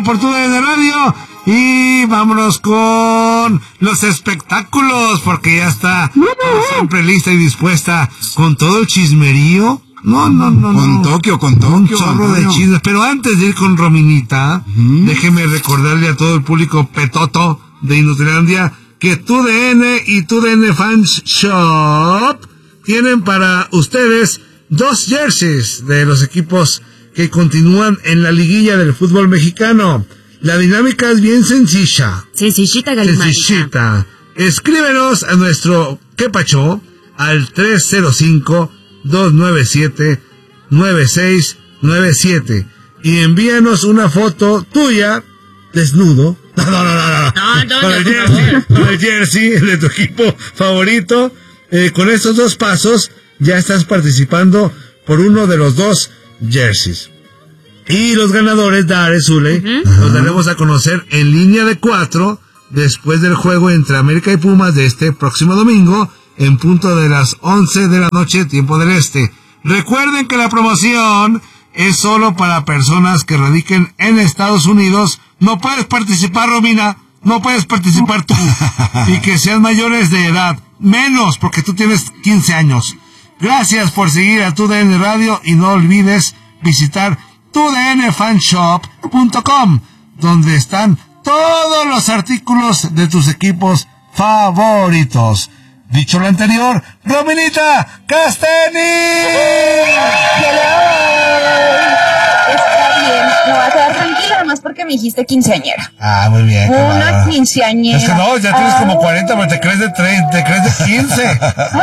por TUDN Radio. Y vámonos con los espectáculos, porque ya está como siempre lista y dispuesta con todo el chismerío. No. Con Tokio. Un chorro de chismes. Pero antes de ir con Rominita, déjeme recordarle a todo el público petoto de Inutilandia que TUDN y TUDN Fans Shop tienen para ustedes 2 jerseys de los equipos que continúan en la liguilla del fútbol mexicano. La dinámica es bien sencilla. Sencillita, Galimanita. Sencillita. Escríbenos a nuestro ¿Qué Pacho? Al 305-297-9697 y envíanos una foto tuya desnudo. No. Con el jersey de tu equipo favorito. Con estos 2 pasos ya estás participando por uno de los 2 jerseys. Y los ganadores, Dare, Zule, los daremos a conocer en línea de 4 después del juego entre América y Pumas de este próximo domingo en punto de las 11 de la noche, tiempo del este. Recuerden que la promoción es solo para personas que radiquen en Estados Unidos. No puedes participar, Romina, no puedes participar tú. Y que sean mayores de edad, menos porque tú tienes 15 años. Gracias por seguir a TUDN Radio y no olvides visitar tudnfanshop.com, donde están todos los artículos de tus equipos favoritos. Dicho lo anterior, Rominita Casteni. Está bien, me voy a quedar tranquila nomás porque me dijiste quinceañera. Ah, muy bien. Una quinceañera. Es que no, ya tienes como 40, pero te crees de 15.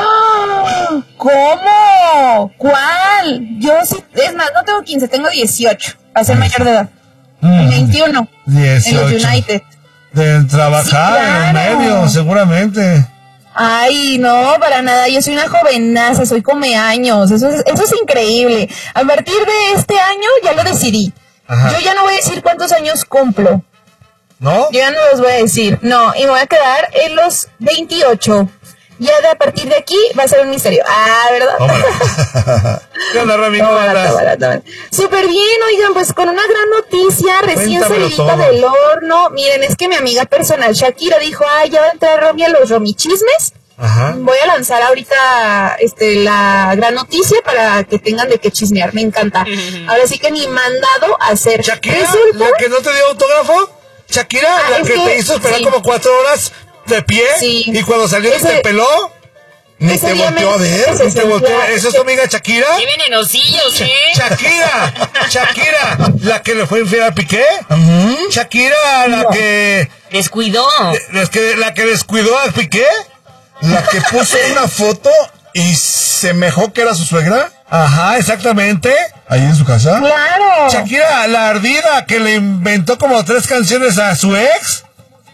¿Cómo? ¿Cuál? Yo sí, es más, no tengo 15, tengo 18, para ser mayor de edad. 21, 18. en los United. De trabajar Sí, claro. en los medios, seguramente. Ay, no, para nada, yo soy una jovenaza, soy come años, eso es increíble. A partir de este año ya lo decidí. Ajá. Yo ya no voy a decir cuántos años cumplo. ¿No? Yo ya no los voy a decir, no, y me voy a quedar en los 28. Ya de a partir de aquí va a ser un misterio. Ah, ¿verdad? ¿Qué onda, Rami? ¿Cómo andas? Súper bien, oigan, pues con una gran noticia, recién Cuéntamelo salidita todo. del horno. Miren, es que mi amiga personal Shakira dijo, ya va a entrar Romy a los Romy chismes. Ajá. Voy a lanzar ahorita la gran noticia para que tengan de qué chismear, me encanta. Ahora sí que ni mandado a hacer. ¿Shakira? Resulta- ¿La que no te dio autógrafo? ¿Shakira? ¿La es que te hizo esperar sí. como 4 horas de pie? Sí. Y cuando salió Ese- te peló. Ni ese te día volteó a me- ver, ese ni te sí, volteó a ver. claro. ¿Eso es tu amiga Shakira? ¡Qué venenosillos, Shakira, la que le fue infiel a Piqué. Shakira, la que Descuidó. la que descuidó a Piqué. La que puso una foto y semejó que era su suegra. Ajá, exactamente. Ahí en su casa. Claro. Shakira, la ardida que le inventó como 3 canciones a su ex.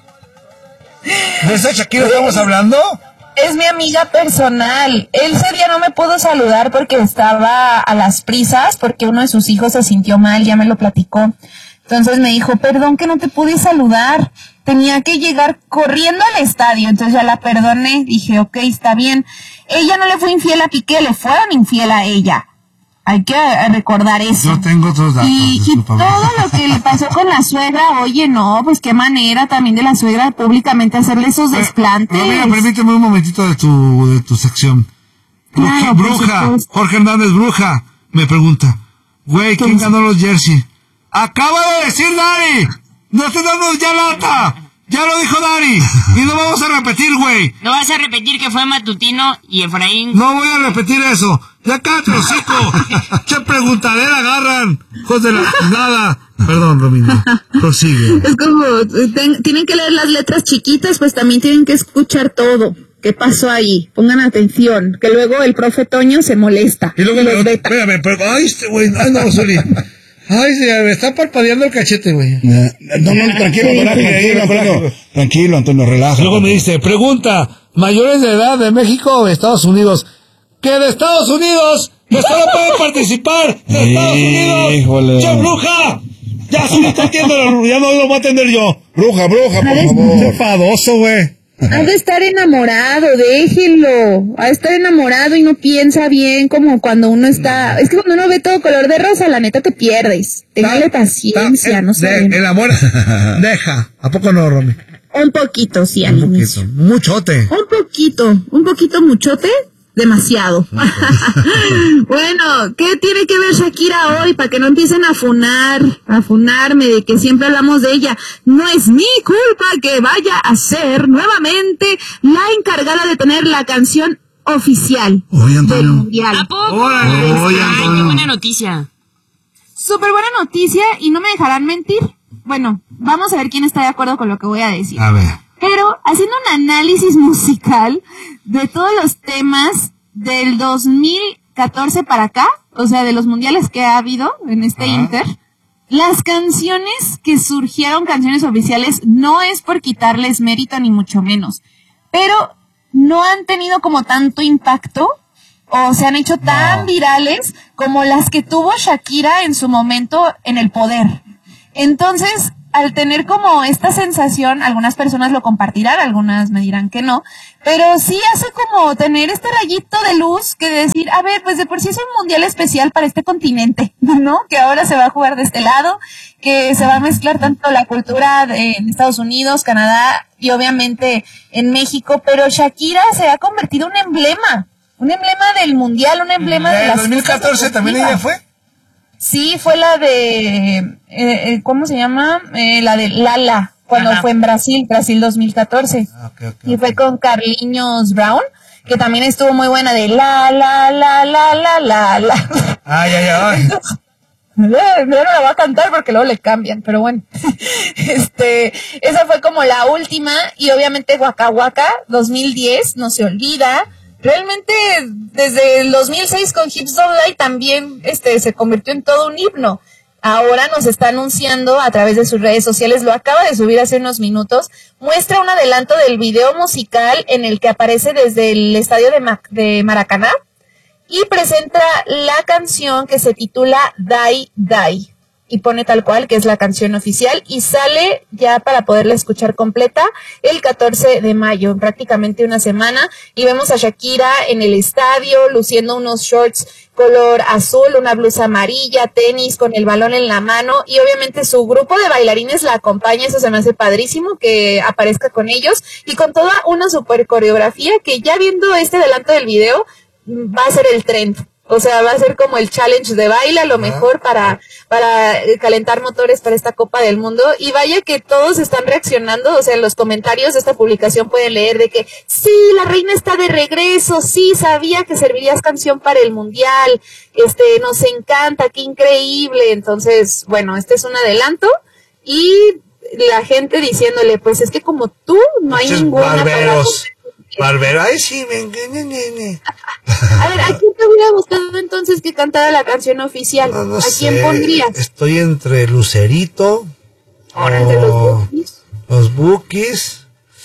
¿De esa Shakira estamos hablando? Es mi amiga personal. Él ese día no me pudo saludar porque estaba a las prisas, porque uno de sus hijos se sintió mal, ya me lo platicó. Entonces me dijo, perdón que no te pude saludar. Tenía que llegar corriendo al estadio. Entonces ya la perdoné. Dije, ok, está bien. Ella no le fue infiel a Piqué, le fueron infiel a ella. Hay que recordar eso. Yo tengo otros datos. Y discúlpame. todo lo que le pasó con la suegra, oye, no, pues qué manera también de la suegra públicamente hacerle esos desplantes. Mira, permíteme un momentito de tu sección. Claro, por Bruja, supuesto. Jorge Hernández Bruja, me pregunta, güey, ¿quién ganó los jersey? Acaba de decir Dari, no te damos ya lata, ya lo dijo Dari, y no vamos a repetir, güey. No vas a repetir que fue Matutino y Efraín. No voy a repetir eso. Ya cállate, hocico. Che preguntadera agarran. Hijos de la nada. Perdón, Romina. Prosigue. Es como, tienen que leer las letras chiquitas, pues también tienen que escuchar todo. ¿Qué pasó ahí? Pongan atención, que luego el profe Toño se molesta. Y luego los veta. espérame, pero, ay, güey, ay, no, Zuli. Ay, me está parpadeando el cachete, güey. No, tranquilo, tranquilo, Antonio, relaja. Luego me dice, pregunta, ¿mayores de edad de México o de Estados Unidos? ¿Que de Estados Unidos? ¡Que solo pueden participar de Estados Unidos! Híjole. ¡Che, bruja! Ya sí está atiendo, ya no lo voy a atender yo. Bruja, por Qué favor. enfadoso, güey. Ha de estar enamorado, déjenlo. Ha de estar enamorado y no piensa bien como cuando uno está... Es que cuando uno ve todo color de rosa, la neta te pierdes. Téngale paciencia, no sé. El amor deja. ¿A poco no, Romy? Un poquito, sí, al Un poquito. inicio. Muchote. Un poquito muchote, demasiado. Bueno, ¿qué tiene que ver Shakira hoy para que no empiecen a funarme de que siempre hablamos de ella? No es mi culpa que vaya a ser nuevamente la encargada de tener la canción oficial del mundial. ¿A poco? Oye, Ay, Antonio. qué buena noticia. Súper buena noticia y no me dejarán mentir. Bueno, vamos a ver quién está de acuerdo con lo que voy a decir. A ver. Pero haciendo un análisis musical de todos los temas del 2014 para acá, o sea, de los mundiales que ha habido en este Inter, las canciones que surgieron, canciones oficiales, no es por quitarles mérito ni mucho menos, pero no han tenido como tanto impacto o se han hecho tan virales como las que tuvo Shakira en su momento en el poder. Entonces, al tener como esta sensación, algunas personas lo compartirán, algunas me dirán que no, pero sí hace como tener este rayito de luz que decir, a ver, pues de por sí es un mundial especial para este continente, ¿no? Que ahora se va a jugar de este lado, que se va a mezclar tanto la cultura en Estados Unidos, Canadá y obviamente en México, pero Shakira se ha convertido en un emblema del mundial, un emblema de ¿En las 2014 cosas también ella fue? Sí, fue la de, ¿cómo se llama? La de Lala, cuando fue en Brasil 2014. Y fue con Carlinhos Brown, que también estuvo muy buena de la. Ay. No la voy a cantar porque luego le cambian, pero bueno. Esa fue como la última, y obviamente Waka Waka 2010, no se olvida. Realmente desde el 2006 con Hips Don't Lie también se convirtió en todo un himno. Ahora nos está anunciando a través de sus redes sociales, lo acaba de subir hace unos minutos, muestra un adelanto del video musical en el que aparece desde el estadio de Maracaná y presenta la canción que se titula Die Die. Y pone tal cual que es la canción oficial y sale ya para poderla escuchar completa el 14 de mayo, en prácticamente una semana, y vemos a Shakira en el estadio luciendo unos shorts color azul, una blusa amarilla, tenis con el balón en la mano, y obviamente su grupo de bailarines la acompaña. Eso se me hace padrísimo que aparezca con ellos y con toda una super coreografía que ya viendo este adelanto del video va a ser el trend. O sea, va a ser como el challenge de baile, a lo mejor para calentar motores para esta Copa del Mundo. Y vaya que todos están reaccionando, o sea, en los comentarios de esta publicación pueden leer de que sí, la reina está de regreso, sí, sabía que servirías canción para el Mundial, nos encanta, qué increíble. Entonces, bueno, este es un adelanto y la gente diciéndole, pues es que como tú, no hay ninguna... Barberos, ay sí, A ver, ¿a quién te hubiera gustado entonces que cantara la canción oficial? No ¿A sé, quién pondrías? Estoy entre Lucerito. Ahora entre los Bookies. Los Bookies.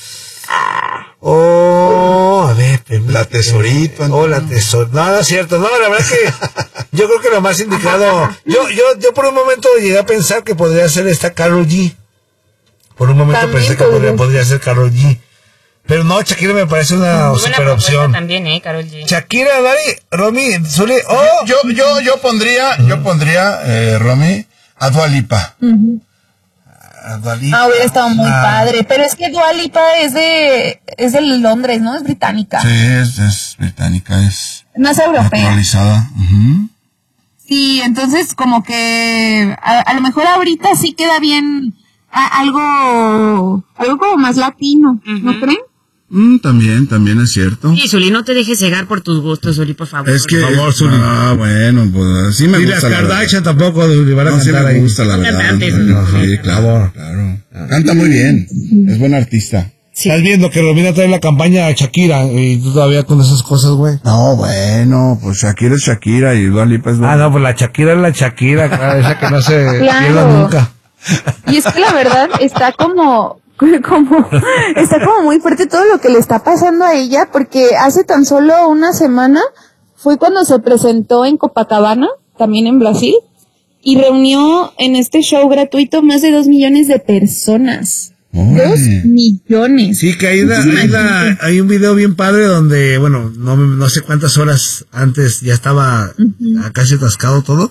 A ver, La Tesorito. la Tesorito. No, no es cierto. No, la verdad que yo creo que lo más indicado. Yo por un momento llegué a pensar que podría ser esta Karol G. Por un momento También pensé que podría ser Karol G. Pero no, Shakira me parece una super opción. También, Karol G. Shakira, Dari, Romy, Zuli, Yo pondría, Romy, a Dua Lipa. a Dua Lipa. Ah, hubiera estado muy padre. Pero es que Dua Lipa es de Londres, ¿no? Es británica. Sí, es británica, es No es europea. naturalizada. Sí, entonces como que a lo mejor ahorita sí queda bien algo como más latino, ¿no creen? También es cierto. Sí, Zuli, no te dejes cegar por tus gustos, Zuli, por favor. Es que, Por favor, Zuli. Bueno, pues sí me y gusta. las Kardashian tampoco le van a No, sí cantar me ahí. gusta, la verdad. Cantantes. Sí, claro. Canta muy bien. Es buen artista. Estás viendo que Romina trae la campaña a Shakira y tú todavía con esas cosas, güey. No, bueno, pues Shakira es Shakira y Dua Lipa es Dua Lipa. No, pues la Shakira es la Shakira, claro, esa que no se Claro. pierda nunca. Y es que la verdad está como muy fuerte todo lo que le está pasando a ella, porque hace tan solo una semana fue cuando se presentó en Copacabana, también en Brasil, y reunió en este show gratuito más de 2 millones de personas. 2 millones. Sí, que hay un video bien padre donde, bueno, no sé cuántas horas antes ya estaba casi atascado todo.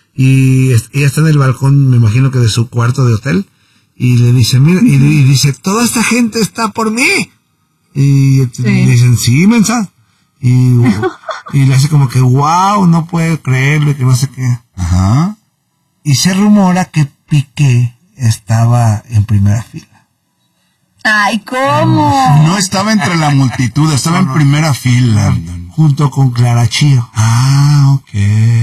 Y ella está en el balcón, me imagino que de su cuarto de hotel. Y le dice, mira, y dice, toda esta gente está por mí. Y le dicen, sí, mensa. Y le hace como que, wow, no puedo creerlo, que no sé qué. Ajá. Y se rumora que Piqué estaba en primera fila. Ay, ¿cómo? No estaba entre la multitud, estaba en primera fila. Junto con Clara Chía. Ah, ok.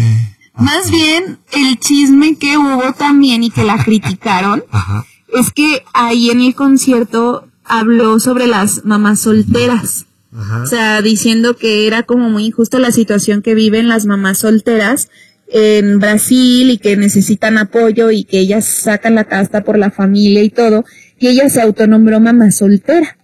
Más bien, el chisme que hubo también y que la criticaron es que ahí en el concierto habló sobre las mamás solteras. O sea, diciendo que era como muy injusta la situación que viven las mamás solteras en Brasil y que necesitan apoyo y que ellas sacan la casta por la familia y todo. Y ella se autonombró mamá soltera.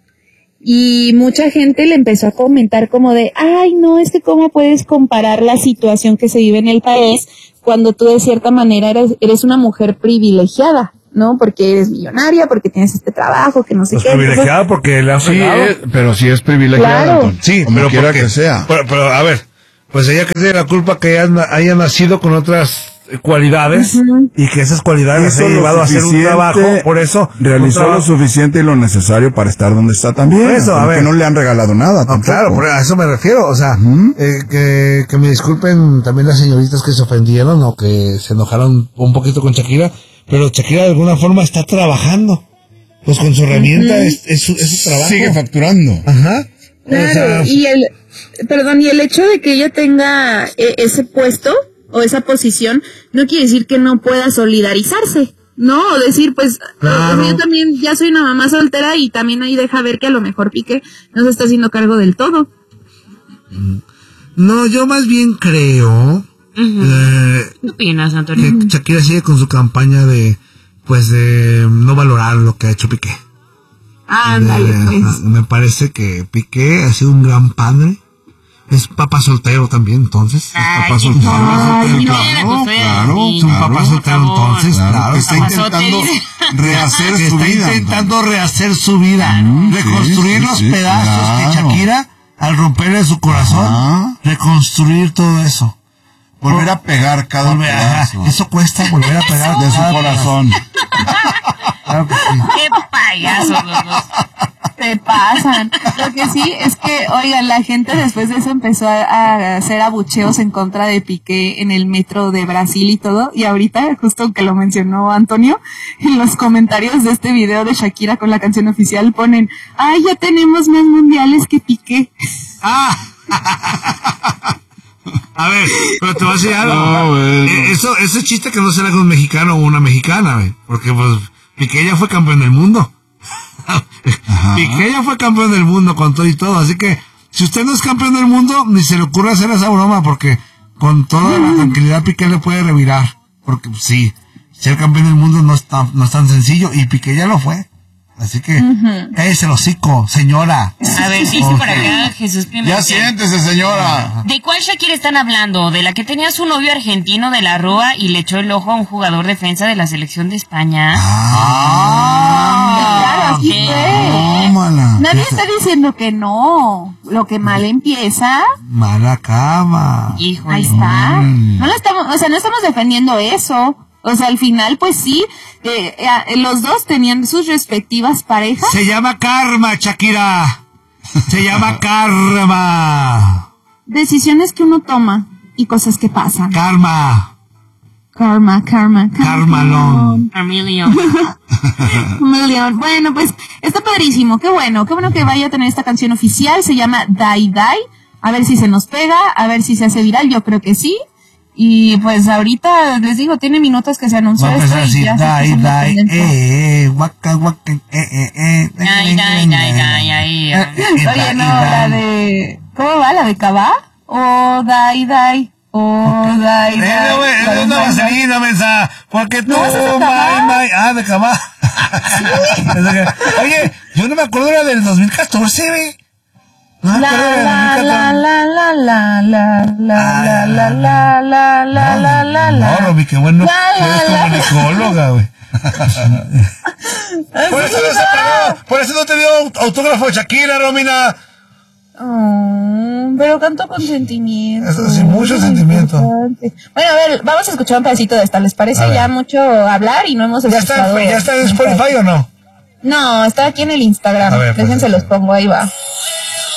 Y mucha gente le empezó a comentar como de, ay, no, es que cómo puedes comparar la situación que se vive en el país cuando tú de cierta manera eres una mujer privilegiada, ¿no? Porque eres millonaria, porque tienes este trabajo, que no sé qué. Privilegiada porque le han fregado. Pero sí es privilegiada. Claro. Antonio. Sí, Como pero quiera porque, que sea. Pero a ver, pues ella que tiene la culpa que haya nacido con otras cualidades y que esas cualidades las Hizo haya lo llevado a hacer un suficiente, trabajo, por eso realizó lo suficiente y lo necesario para estar donde está también. Por eso, a porque ver. no le han regalado nada. No, tampoco. claro, a eso me refiero, o sea, que me disculpen también las señoritas que se ofendieron o que se enojaron un poquito con Shakira, pero Shakira de alguna forma está trabajando, pues con su herramienta es su trabajo. Sigue facturando. Ajá. Claro, O sea, y el hecho de que ella tenga ese puesto o esa posición no quiere decir que no pueda solidarizarse, ¿no? O decir, pues, Claro. yo también ya soy una mamá soltera y también ahí deja ver que a lo mejor Piqué no se está haciendo cargo del todo. No, yo más bien creo ¿Qué opinas, Antonio? que Shakira sigue con su campaña de no valorar lo que ha hecho Piqué. Ándale, pues. Me parece que Piqué ha sido un gran padre. Es papá soltero también, entonces. Ay, Es papá qué soltero. padre. Claro, Es un papá soltero, entonces, claro. Que está Papazote, intentando dice. rehacer Que su está vida. intentando rehacer su vida. Reconstruir sí, los sí, pedazos claro. que Shakira, al romperle su corazón, Ajá. reconstruir todo eso. Volver a pegar cada pedazo Eso cuesta volver a pegar de su cada corazón. Claro que sí. Qué payasos los dos. Se pasan. Lo que sí es que, oigan, la gente después de eso empezó a hacer abucheos en contra de Piqué en el metro de Brasil y todo. Y ahorita, justo que lo mencionó Antonio, en los comentarios de este video de Shakira con la canción oficial ponen, ay, ya tenemos más mundiales que Piqué. A ver, pero te voy a decir algo. No, bueno. Ese chiste que no será con un mexicano o una mexicana, güey. Porque pues Piqué ya fue campeón del mundo. Piqué ya fue campeón del mundo con todo y todo. Así que si usted no es campeón del mundo, ni se le ocurre hacer esa broma, porque con toda la tranquilidad Piqué le puede revirar. Porque pues, sí, ser campeón del mundo no es tan sencillo, y Piqué ya lo fue. Así que cállese el hocico, señora. A ver, dice por acá Jesús Pimentel. Ya siéntese, señora. ¿De cuál Shakira están hablando? ¿De la que tenía su novio argentino de la Rúa y le echó el ojo a un jugador defensa de la selección de España? Claro, así fue. Tómala. Nadie está diciendo que no. Lo que mal empieza, Mala cama. Híjole. ahí está. No estamos defendiendo eso. O sea, al final, pues sí, los dos tenían sus respectivas parejas. Se llama karma, Shakira. Se llama karma. Decisiones que uno toma y cosas que pasan. Karma. Carmalón. Emilio. Million. Bueno, pues está padrísimo. Qué bueno que vaya a tener esta canción oficial. Se llama Die Die. A ver si se nos pega, a ver si se hace viral. Yo creo que sí. Y pues ahorita les digo, tiene minutos que se anunció Va a esto empezar y así, ya se puso muy tendencia. waka, waka, Ay. Oye, no, la de... ¿Cómo va? ¿La de Cabá? O Die Die. O Die Die. Es una vaselina, mensa, porque tú, No, esa es de Cabá. de Cabá. Oye, yo no me acuerdo la del 2014, güey. No me La acuerdo de la la la la la la la la la la la la la la. No, Romy, qué bueno. La, la, Eres la. comunicóloga, güey. Por eso no se pegó. Por eso no te dio autógrafo Shakira, Romina. Oh, pero canto con sentimiento. Eso sí, mucho sentimiento. Bueno, a ver, vamos a escuchar un pedacito de esta. ¿Les parece ya mucho hablar y no hemos escuchado? ¿Ya está en Spotify o no? No, está aquí en el Instagram. A ver, pues, Déjense los pongo, ahí va.